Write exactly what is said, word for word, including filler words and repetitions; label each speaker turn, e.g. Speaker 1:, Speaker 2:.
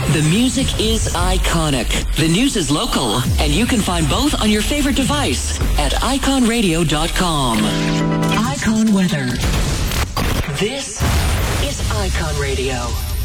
Speaker 1: The music is iconic. The news is local. And you can find both on your favorite device at icon radio dot com. Icon Weather. This is Icon Radio.